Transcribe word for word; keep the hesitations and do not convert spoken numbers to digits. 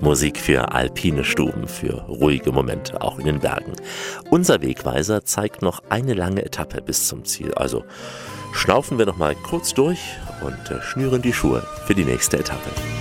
Musik für alpine Stuben, für ruhige Momente, auch in den Bergen. Unser Wegweiser zeigt noch eine lange Etappe bis zum Ziel. Also schnaufen wir noch mal kurz durch und schnüren die Schuhe für die nächste Etappe.